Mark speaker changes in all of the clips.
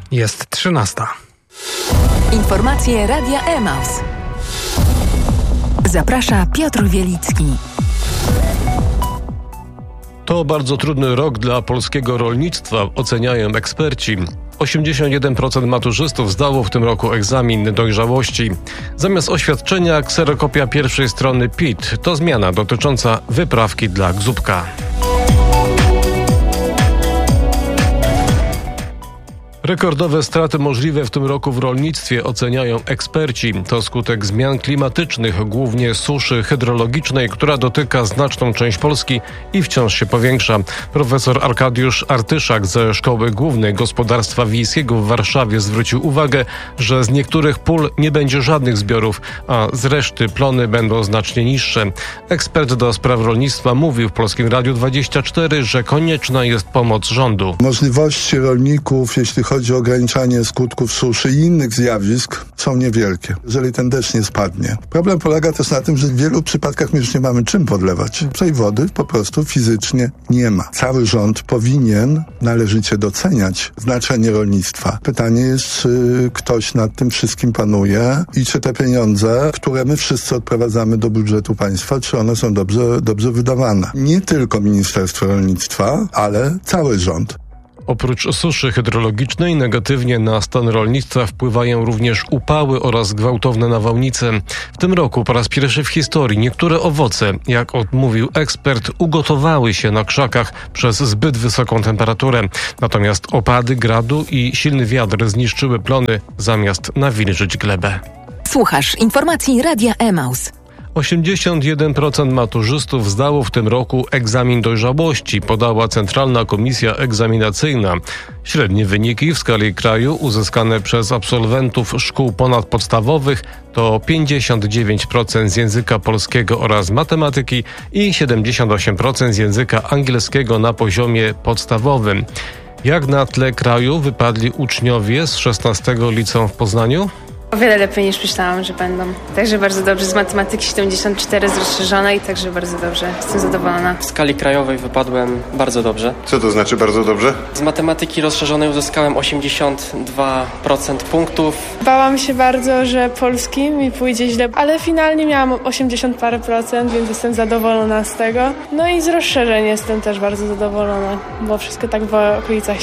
Speaker 1: Jest 13.
Speaker 2: Informacje Radia Emaus. Zaprasza Piotr Wielicki.
Speaker 3: To bardzo trudny rok dla polskiego rolnictwa, oceniają eksperci. 81% maturzystów zdało w tym roku egzamin dojrzałości. Zamiast oświadczenia kserokopia pierwszej strony PIT. To zmiana dotycząca wyprawki dla gzubka. Rekordowe straty możliwe w tym roku w rolnictwie oceniają eksperci. To skutek zmian klimatycznych, głównie suszy hydrologicznej, która dotyka znaczną część Polski i wciąż się powiększa. Profesor Arkadiusz Artyszak ze Szkoły Głównej Gospodarstwa Wiejskiego w Warszawie zwrócił uwagę, że z niektórych pól nie będzie żadnych zbiorów, a z reszty plony będą znacznie niższe. Ekspert do spraw rolnictwa mówił w Polskim Radiu 24, że konieczna jest pomoc rządu.
Speaker 4: Możliwości rolników, jeśli chodzi o ograniczanie skutków suszy i innych zjawisk, są niewielkie, jeżeli ten deszcz nie spadnie. Problem polega też na tym, że w wielu przypadkach my już nie mamy czym podlewać. Tej wody po prostu fizycznie nie ma. Cały rząd powinien należycie doceniać znaczenie rolnictwa. Pytanie jest, czy ktoś nad tym wszystkim panuje i czy te pieniądze, które my wszyscy odprowadzamy do budżetu państwa, czy one są dobrze wydawane. Nie tylko Ministerstwo Rolnictwa, ale cały rząd.
Speaker 3: Oprócz suszy hydrologicznej negatywnie na stan rolnictwa wpływają również upały oraz gwałtowne nawałnice. W tym roku po raz pierwszy w historii niektóre owoce, jak odmówił ekspert, ugotowały się na krzakach przez zbyt wysoką temperaturę. Natomiast opady gradu i silny wiatr zniszczyły plony zamiast nawilżyć glebę.
Speaker 2: Słuchasz informacji Radia Emaus.
Speaker 3: 81% maturzystów zdało w tym roku egzamin dojrzałości, podała Centralna Komisja Egzaminacyjna. Średnie wyniki w skali kraju uzyskane przez absolwentów szkół ponadpodstawowych to 59% z języka polskiego oraz matematyki i 78% z języka angielskiego na poziomie podstawowym. Jak na tle kraju wypadli uczniowie z 16 liceum w Poznaniu?
Speaker 5: O wiele lepiej niż myślałam, że będą. Także bardzo dobrze. Z matematyki 74 z rozszerzonej, także bardzo dobrze. Jestem zadowolona.
Speaker 6: W skali krajowej wypadłem bardzo dobrze.
Speaker 7: Co to znaczy bardzo dobrze?
Speaker 6: Z matematyki rozszerzonej uzyskałem 82% punktów.
Speaker 8: Bałam się bardzo, że polski mi pójdzie źle, ale finalnie miałam 80 parę procent, więc jestem zadowolona z tego. No i z rozszerzeń jestem też bardzo zadowolona, bo wszystko tak w okolicach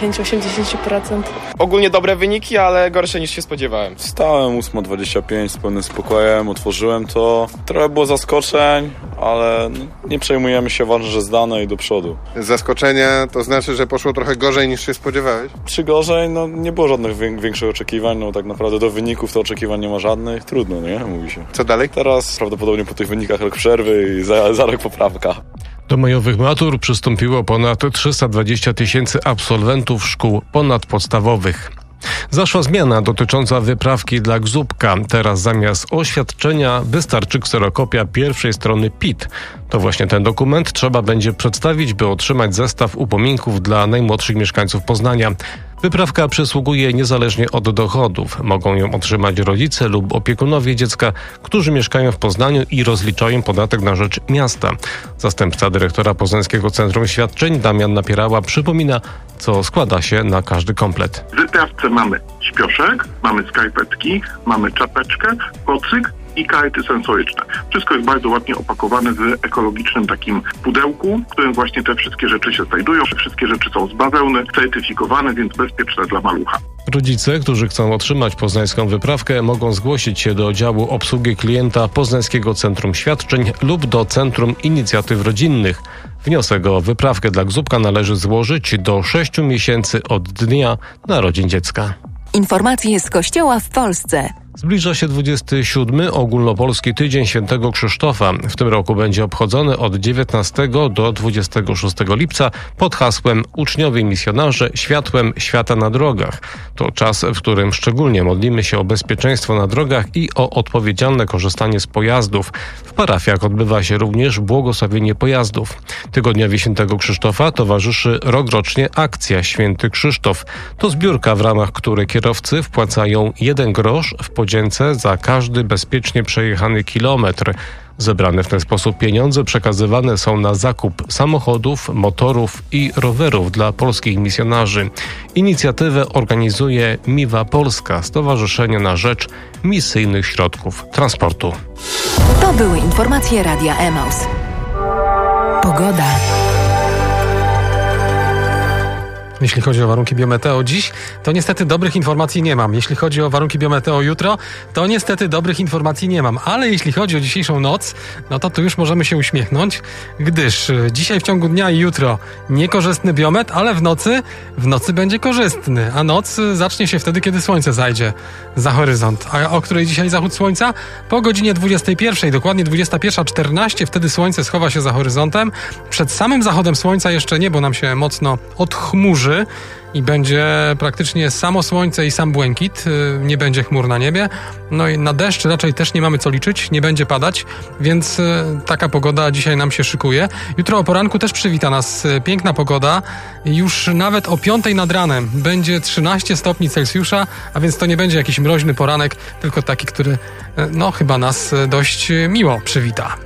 Speaker 8: 70-80%.
Speaker 9: Ogólnie dobre wyniki, ale gorsze niż się spodziewałem.
Speaker 10: Stałem 8.25 z pełnym spokojem, otworzyłem to. Trochę było zaskoczeń, ale nie przejmujemy się, ważne, że zdane i do przodu.
Speaker 7: Zaskoczenie to znaczy, że poszło trochę gorzej niż się spodziewałeś?
Speaker 10: Przy gorzej, nie było żadnych większych oczekiwań, tak naprawdę do wyników to oczekiwań nie ma żadnych. Trudno, nie? Mówi się.
Speaker 7: Co dalej?
Speaker 10: Teraz prawdopodobnie po tych wynikach rok przerwy i za rok poprawka.
Speaker 3: Do majowych matur przystąpiło ponad 320 000 absolwentów szkół ponadpodstawowych. Zaszła zmiana dotycząca wyprawki dla gzubka. Teraz zamiast oświadczenia wystarczy kserokopia pierwszej strony PIT. To właśnie ten dokument trzeba będzie przedstawić, by otrzymać zestaw upominków dla najmłodszych mieszkańców Poznania. Wyprawka przysługuje niezależnie od dochodów. Mogą ją otrzymać rodzice lub opiekunowie dziecka, którzy mieszkają w Poznaniu i rozliczają podatek na rzecz miasta. Zastępca dyrektora Poznańskiego Centrum Świadczeń Damian Napierała przypomina, co składa się na każdy komplet.
Speaker 11: W wyprawce mamy śpioszek, mamy skarpetki, mamy czapeczkę, kocyk i karty sensoryczne. Wszystko jest bardzo ładnie opakowane w ekologicznym takim pudełku, w którym właśnie te wszystkie rzeczy się znajdują. Wszystkie rzeczy są z bawełny, certyfikowane, więc bezpieczne dla malucha.
Speaker 3: Rodzice, którzy chcą otrzymać poznańską wyprawkę, mogą zgłosić się do działu obsługi klienta Poznańskiego Centrum Świadczeń lub do Centrum Inicjatyw Rodzinnych. Wniosek o wyprawkę dla gzubka należy złożyć do 6 miesięcy od dnia narodzin dziecka.
Speaker 2: Informacje z Kościoła w Polsce.
Speaker 3: Zbliża się 27. Ogólnopolski Tydzień Świętego Krzysztofa. W tym roku będzie obchodzony od 19 do 26 lipca pod hasłem Uczniowie misjonarze światłem świata na drogach. To czas, w którym szczególnie modlimy się o bezpieczeństwo na drogach i o odpowiedzialne korzystanie z pojazdów. W parafiach odbywa się również błogosławienie pojazdów. Tygodniowi Świętego Krzysztofa towarzyszy rokrocznie akcja Święty Krzysztof. To zbiórka, w ramach której kierowcy wpłacają 1 grosz w podzięce za każdy bezpiecznie przejechany kilometr. Zebrane w ten sposób pieniądze przekazywane są na zakup samochodów, motorów i rowerów dla polskich misjonarzy. Inicjatywę organizuje Miwa Polska, Stowarzyszenie na rzecz Misyjnych Środków Transportu.
Speaker 2: To były informacje Radia Emaus. Pogoda.
Speaker 1: Jeśli chodzi o warunki biometeo dziś, to niestety dobrych informacji nie mam. Jeśli chodzi o warunki biometeo jutro, to niestety dobrych informacji nie mam. Ale jeśli chodzi o dzisiejszą noc, no to tu już możemy się uśmiechnąć, gdyż dzisiaj w ciągu dnia i jutro niekorzystny biomet, ale w nocy będzie korzystny. A noc zacznie się wtedy, kiedy słońce zajdzie za horyzont. A o której dzisiaj zachód słońca? Po godzinie 21, dokładnie 21:14, wtedy słońce schowa się za horyzontem. Przed samym zachodem słońca jeszcze niebo nam się mocno odchmurzy i będzie praktycznie samo słońce i sam błękit, nie będzie chmur na niebie. No i na deszcz raczej też nie mamy co liczyć, nie będzie padać, więc taka pogoda dzisiaj nam się szykuje. Jutro o poranku też przywita nas piękna pogoda. Już nawet o 5:00 nad ranem będzie 13 stopni Celsjusza, a więc to nie będzie jakiś mroźny poranek, tylko taki, który chyba nas dość miło przywita.